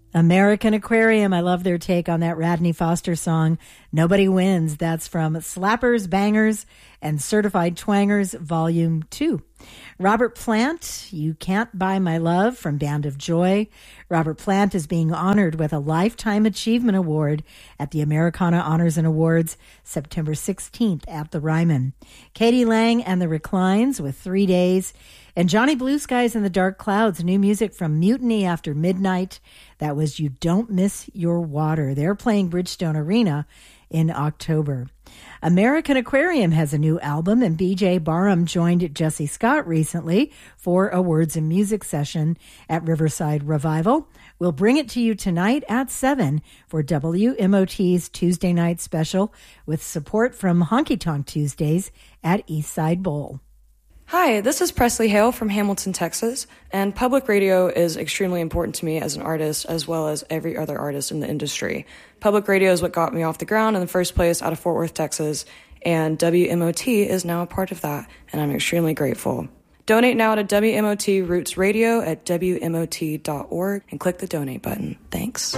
American Aquarium. I love their take on that Radney Foster song, Nobody Wins. That's from Slappers, Bangers, and Certified Twangers, Volume 2. Robert Plant, You Can't Buy My Love, from Band of Joy. Robert Plant is being honored with a Lifetime Achievement Award at the Americana Honors and Awards, September 16th at the Ryman. Katie Lang and the Reclines with 3 Days. And Johnny Blue Skies and the Dark Clouds, new music from Mutiny After Midnight. That was You Don't Miss Your Water. They're playing Bridgestone Arena in October. American Aquarium has a new album, and B.J. Barham joined Jesse Scott recently for a Words and Music session at Riverside Revival. We'll bring it to you tonight at 7 for WMOT's Tuesday night special with support from Honky Tonk Tuesdays at Eastside Bowl. Hi, this is Presley Hale from Hamilton, Texas, and public radio is extremely important to me as an artist as well as every other artist in the industry. Public radio is what got me off the ground in the first place out of Fort Worth, Texas, and WMOT is now a part of that, and I'm extremely grateful. Donate now to WMOT Roots Radio at WMOT.org and click the donate button. Thanks.